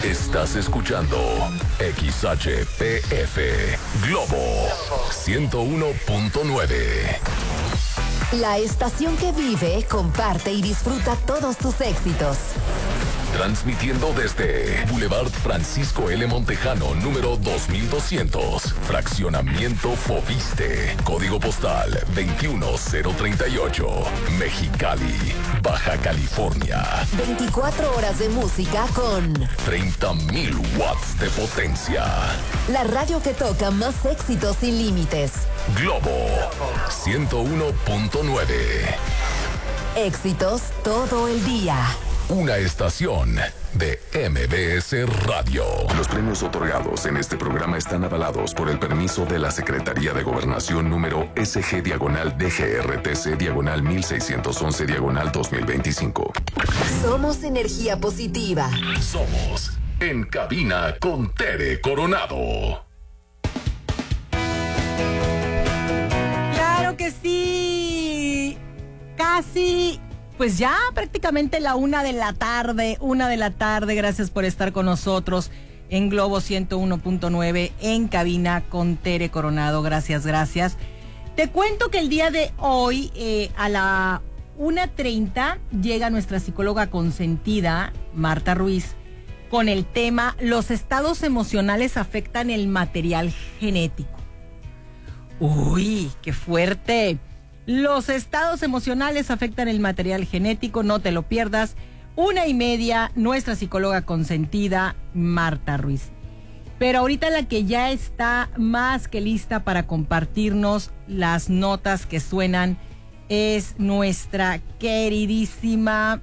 Estás escuchando XHPF Globo 101.9. La estación que vive, comparte y disfruta todos tus éxitos. Transmitiendo desde Boulevard Francisco L. Montejano, número 2200, Fraccionamiento Foviste, Código Postal 21038, Mexicali, Baja California. 24 horas de música con 30,000 watts de potencia. La radio que toca más éxitos sin límites. Globo 101.9. Éxitos todo el día. Una estación de MBS Radio. Los premios otorgados en este programa están avalados por el permiso de la Secretaría de Gobernación número SG-DGRTC-1611-2025. Somos energía positiva. Somos En Cabina con Tere Coronado. Claro que sí. Casi... Pues ya prácticamente la 1 de la tarde. Gracias por estar con nosotros en Globo 101.9 en Cabina con Tere Coronado. Gracias. Te cuento que el día de hoy a la 1:30 llega nuestra psicóloga consentida, Marta Ruiz, con el tema los estados emocionales afectan el material genético. Uy, qué fuerte. Los estados emocionales afectan el material genético, no te lo pierdas. 1:30, nuestra psicóloga consentida, Marta Ruiz. Pero ahorita la que ya está más que lista para compartirnos las notas que suenan es nuestra queridísima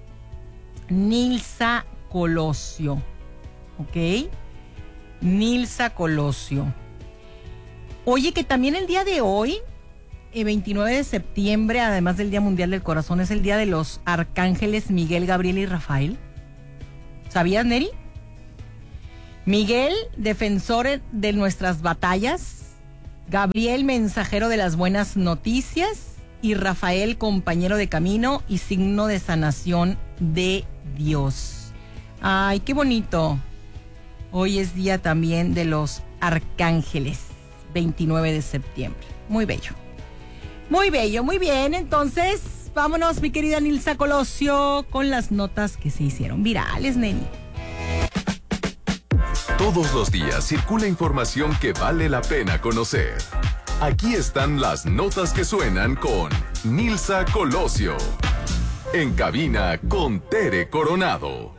Nilsa Colosio. ¿Ok? Nilsa Colosio. Oye, que también el día de hoy... 29 de septiembre, además del Día Mundial del Corazón, es el día de los arcángeles Miguel, Gabriel y Rafael. ¿Sabías, Neri? Miguel, defensor de nuestras batallas. Gabriel, mensajero de las buenas noticias. Y Rafael, compañero de camino y signo de sanación de Dios. Ay, qué bonito. Hoy es día también de los arcángeles, 29 de septiembre. Muy bello. Muy bello, muy bien. Entonces, vámonos, mi querida Nilsa Colosio, con las notas que se hicieron virales, Neni. Todos los días circula información que vale la pena conocer. Aquí están las notas que suenan con Nilsa Colosio. En Cabina con Tere Coronado.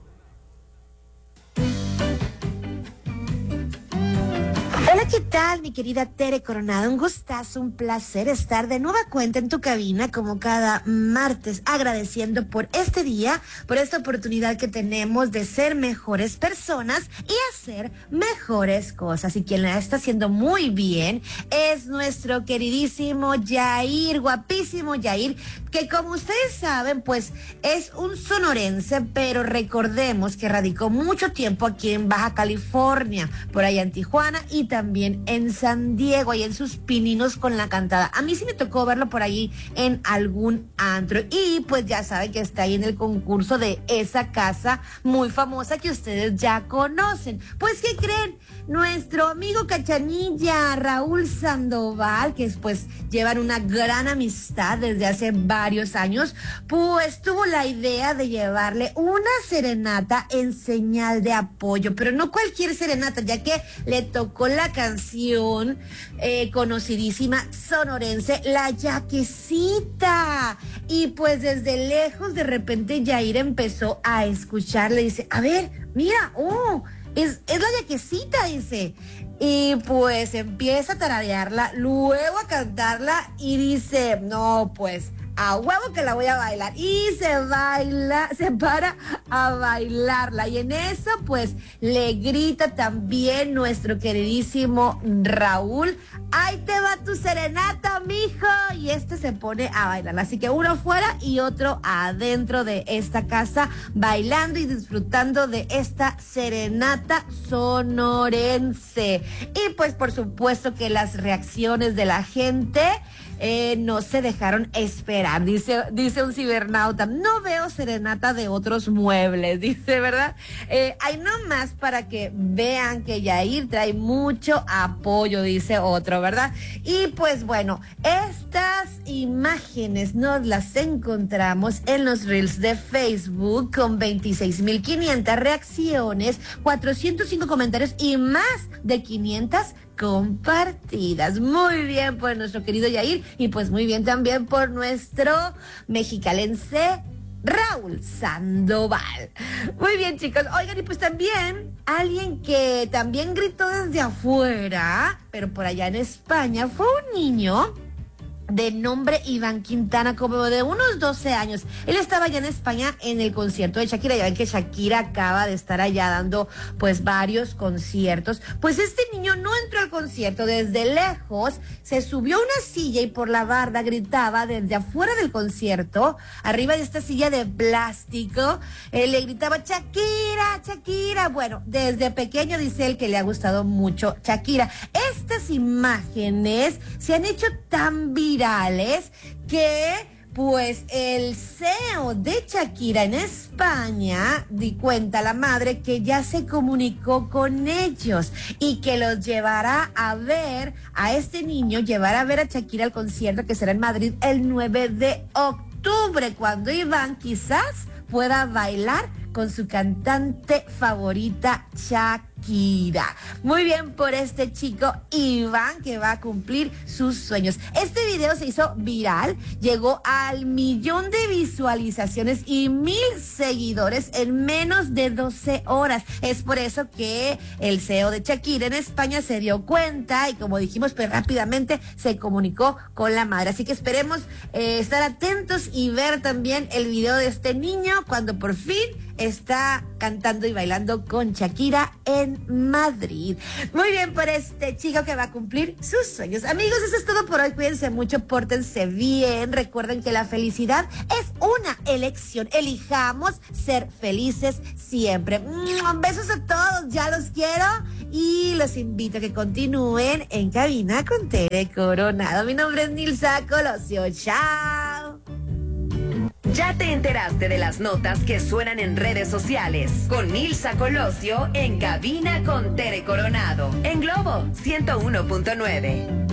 Hola, ¿qué tal, mi querida Tere Coronado? Un gustazo, un placer estar de nueva cuenta en tu cabina como cada martes, agradeciendo por este día, por esta oportunidad que tenemos de ser mejores personas y hacer mejores cosas. Y quien la está haciendo muy bien es nuestro queridísimo Yair, guapísimo Yair, que como ustedes saben, pues es un sonorense, pero recordemos que radicó mucho tiempo aquí en Baja California, por allá en Tijuana y también en San Diego, ahí en sus pininos con la cantada. A mí sí me tocó verlo por ahí en algún antro. Y pues ya saben que está ahí en el concurso de esa casa muy famosa que ustedes ya conocen. Pues, ¿qué creen? Nuestro amigo Cachanilla, Raúl Sandoval, que pues llevan una gran amistad desde hace varios años, pues tuvo la idea de llevarle una serenata en señal de apoyo, pero no cualquier serenata, ya que le tocó la canción conocidísima sonorense, La Yaquecita. Y pues desde lejos de repente Yair empezó a escucharle, dice, a ver, mira, es la Yaquecita, dice. Y pues empieza a tararearla, luego a cantarla y dice, no, pues a huevo que la voy a bailar. Y se para a bailarla. Y en eso, pues, le grita también nuestro queridísimo Raúl, ahí te va tu serenata, mijo. Y se pone a bailar. Así que uno fuera y otro adentro de esta casa, bailando y disfrutando de esta serenata sonorense. Y pues, por supuesto que las reacciones de la gente no se dejaron esperar, dice un cibernauta. No veo serenata de otros muebles, dice, ¿verdad? Hay nomás para que vean que Yair trae mucho apoyo, dice otro, ¿verdad? Y pues bueno, estas imágenes nos las encontramos en los reels de Facebook con 26,500 reacciones, 405 comentarios y más de 500 compartidas. Muy bien por nuestro querido Yair y pues muy bien también por nuestro mexicalense Raúl Sandoval. Muy bien, chicos. Oigan, y pues también alguien que también gritó desde afuera, pero por allá en España, fue un niño de nombre Iván Quintana, como de unos 12 años. Él estaba allá en España en el concierto de Shakira. Ya ven que Shakira acaba de estar allá dando pues varios conciertos. Pues este niño no entró al concierto, desde lejos se subió a una silla y por la barda gritaba desde afuera del concierto, arriba de esta silla de plástico, le gritaba Shakira, Shakira. Bueno, desde pequeño dice él que le ha gustado mucho Shakira. Estas imágenes se han hecho tan virales que pues el CEO de Shakira en España di cuenta la madre que ya se comunicó con ellos y que los llevará a ver a este niño, llevará a ver a Shakira al concierto que será en Madrid el 9 de octubre, cuando Iván quizás pueda bailar con su cantante favorita Shakira. Muy bien por este chico Iván, que va a cumplir sus sueños. Este video se hizo viral, llegó al 1,000,000 de visualizaciones y 1,000 seguidores en menos de 12 horas. Es por eso que el CEO de Shakira en España se dio cuenta y, como dijimos, pues rápidamente se comunicó con la madre. Así que esperemos estar atentos y ver también el video de este niño cuando por fin está cantando y bailando con Shakira en Madrid. Muy bien por este chico que va a cumplir sus sueños. Amigos, eso es todo por hoy. Cuídense mucho, pórtense bien. Recuerden que la felicidad es una elección. Elijamos ser felices siempre. Besos a todos, ya los quiero y los invito a que continúen en Cabina con Tere Coronado. Mi nombre es Nilsa Colosio. Chao. Ya te enteraste de las notas que suenan en redes sociales con Nilsa Colosio en Cabina con Tere Coronado en Globo 101.9.